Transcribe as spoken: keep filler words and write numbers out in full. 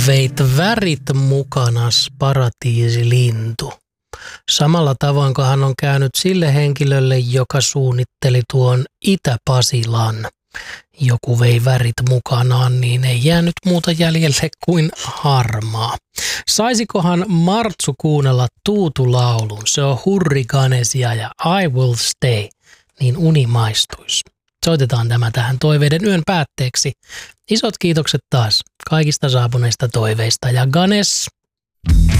Veit värit mukanas paratiisilintu. Samalla tavoin kuin hän on käynyt sille henkilölle, joka suunnitteli tuon Itä-Pasilan. Joku vei värit mukanaan, niin ei jäänyt muuta jäljelle kuin harmaa. Saisikohan Martsu kuunnella tuutulaulun? Se on Hurriganesia ja I Will Stay, niin uni maistuisi. Soitetaan tämä tähän toiveiden yön päätteeksi. Isot kiitokset taas kaikista saapuneista toiveista ja Ganes.